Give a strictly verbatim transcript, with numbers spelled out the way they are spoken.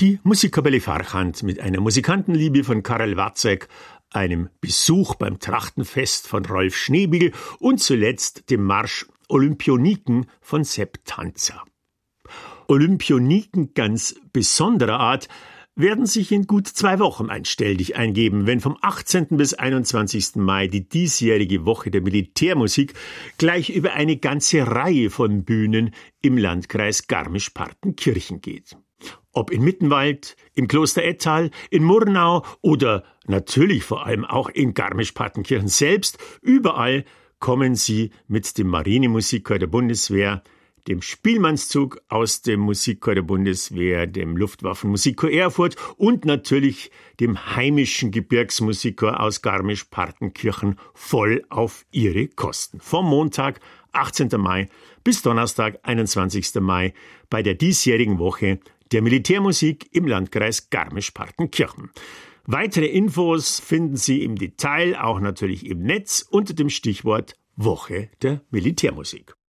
Die Musikkapelle Farchant mit einer Musikantenliebe von Karel Watzek, einem Besuch beim Trachtenfest von Rolf Schneebiel und zuletzt dem Marsch Olympioniken von Sepp Tanzer. Olympioniken ganz besonderer Art werden sich in gut zwei Wochen einstellig eingeben, wenn vom achtzehnten bis einundzwanzigsten Mai die diesjährige Woche der Militärmusik gleich über eine ganze Reihe von Bühnen im Landkreis Garmisch-Partenkirchen geht. Ob in Mittenwald, im Kloster Ettal, in Murnau oder natürlich vor allem auch in Garmisch-Partenkirchen selbst, überall kommen sie mit dem Marinemusikchor der Bundeswehr, dem Spielmannszug aus dem Musikchor der Bundeswehr, dem Luftwaffenmusikchor Erfurt und natürlich dem heimischen Gebirgsmusikchor aus Garmisch-Partenkirchen voll auf ihre Kosten. Vom Montag, achtzehnten Mai, bis Donnerstag, einundzwanzigsten Mai bei der diesjährigen Woche der Militärmusik im Landkreis Garmisch-Partenkirchen. Weitere Infos finden Sie im Detail auch natürlich im Netz unter dem Stichwort Woche der Militärmusik.